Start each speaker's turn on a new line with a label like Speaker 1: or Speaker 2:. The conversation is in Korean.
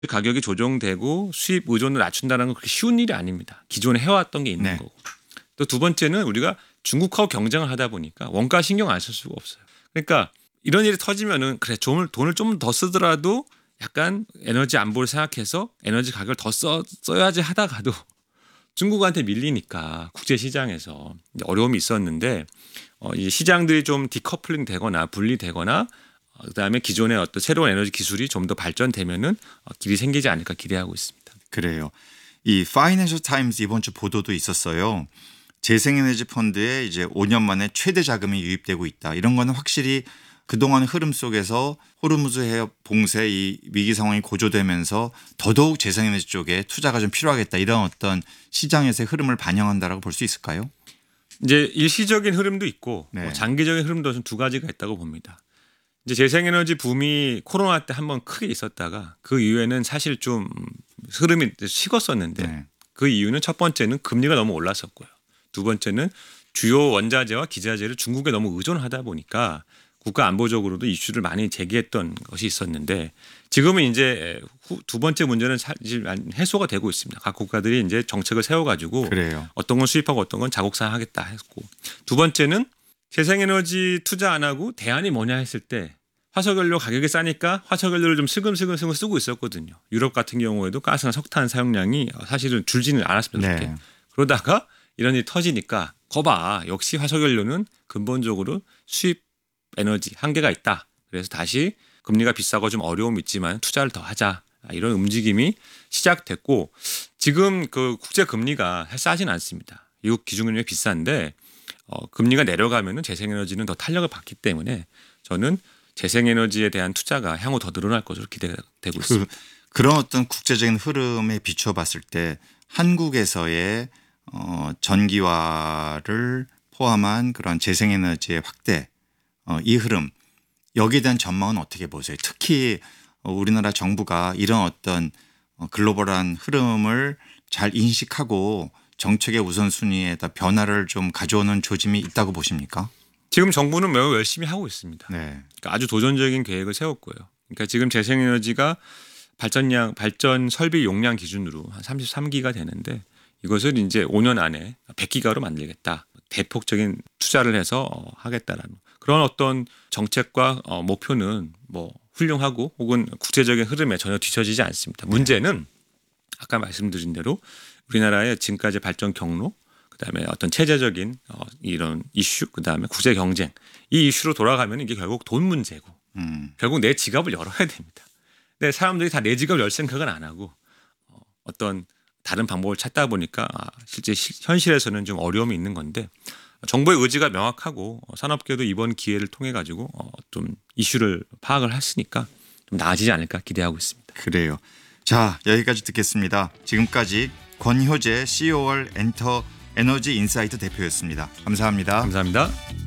Speaker 1: 가격이 조정되고 수입 의존을 낮춘다는 건 그렇게 쉬운 일이 아닙니다. 기존에 해왔던 게 있는
Speaker 2: 네.
Speaker 1: 거고. 또 두 번째는 우리가 중국하고 경쟁을 하다 보니까 원가 신경 안 쓸 수가 없어요. 그러니까 이런 일이 터지면은 그래 돈을 좀 더 쓰더라도 약간 에너지 안보를 생각해서 에너지 가격을 더 써야지 하다가도 중국한테 밀리니까 국제 시장에서 어려움이 있었는데 이제 시장들이 좀 디커플링 되거나 분리되거나 그다음에 기존의 어떤 새로운 에너지 기술이 좀 더 발전되면은 길이 생기지 않을까 기대하고 있습니다.
Speaker 2: 그래요. 이 파이낸셜 타임즈 이번 주 보도도 있었어요. 재생에너지 펀드에 이제 5년 만에 최대 자금이 유입되고 있다. 이런 거는 확실히 그동안 흐름 속에서 호르무즈 해협 봉쇄 이 위기 상황이 고조되면서 더더욱 재생에너지 쪽에 투자가 좀 필요하겠다. 이런 어떤 시장에서의 흐름을 반영한다라고 볼 수 있을까요?
Speaker 1: 이제 일시적인 흐름도 있고
Speaker 2: 네.
Speaker 1: 장기적인 흐름도 좀 두 가지가 있다고 봅니다. 이제 재생에너지 붐이 코로나 때 한번 크게 있었다가 그 이후에는 사실 좀 흐름이 식었었는데
Speaker 2: 네.
Speaker 1: 그 이유는 첫 번째는 금리가 너무 올랐었고요. 두 번째는 주요 원자재와 기자재를 중국에 너무 의존하다 보니까 국가 안보적으로도 이슈를 많이 제기했던 것이 있었는데 지금은 이제 두 번째 문제는 사실 해소가 되고 있습니다. 각 국가들이 이제 정책을 세워가지고
Speaker 2: 그래요.
Speaker 1: 어떤 건 수입하고 어떤 건 자국산 하겠다 했고 두 번째는 재생에너지 투자 안 하고 대안이 뭐냐 했을 때 화석연료 가격이 싸니까 화석연료를 좀 슬금슬금 쓰고 있었거든요. 유럽 같은 경우에도 가스나 석탄 사용량이 사실은 줄지는 않았으면 좋겠게.
Speaker 2: 네.
Speaker 1: 그러다가 이런 일이 터지니까 거봐 역시 화석연료는 근본적으로 수입 에너지 한계가 있다. 그래서 다시 금리가 비싸고 좀 어려움이 있지만 투자를 더 하자. 이런 움직임이 시작됐고 지금 그 국제 금리가 싸진 않습니다. 미국 기준금리가 비싼데 금리가 내려가면은 재생에너지는 더 탄력을 받기 때문에 저는 재생에너지에 대한 투자가 향후 더 늘어날 것으로 기대되고 있습니다.
Speaker 2: 그런 어떤 국제적인 흐름에 비춰봤을 때 한국에서의 전기화를 포함한 그런 재생에너지의 확대 이 흐름 여기에 대한 전망은 어떻게 보세요? 특히 우리나라 정부가 이런 어떤 글로벌한 흐름을 잘 인식하고 정책의 우선순위에다 변화를 좀 가져오는 조짐이 있다고 보십니까?
Speaker 1: 지금 정부는 매우 열심히 하고 있습니다.
Speaker 2: 네.
Speaker 1: 그러니까 아주 도전적인 계획을 세웠고요. 그러니까 지금 재생에너지가 발전 설비 용량 기준으로 한 33기가 되는데 이것을 이제 5년 안에 100기가로 만들겠다. 대폭적인 투자를 해서 하겠다라는 그런 어떤 정책과 목표는 뭐 훌륭하고 혹은 국제적인 흐름에 전혀 뒤처지지 않습니다. 문제는 아까 말씀드린 대로 우리나라의 지금까지 발전 경로 그다음에 어떤 체제적인 이런 이슈 그다음에 국제 경쟁 이 이슈로 돌아가면 이게 결국 돈 문제고 결국 내 지갑을 열어야 됩니다. 근데 사람들이 다 내 지갑을 열 생각은 안 하고 어떤 다른 방법을 찾다 보니까 실제 현실에서는 좀 어려움이 있는 건데 정부의 의지가 명확하고 산업계도 이번 기회를 통해 가지고 좀 이슈를 파악을 했으니까 좀 나아지지 않을까 기대하고 있습니다.
Speaker 2: 그래요. 자, 여기까지 듣겠습니다. 지금까지 권효재 COR 엔터 에너지 인사이트 대표였습니다. 감사합니다.
Speaker 1: 감사합니다.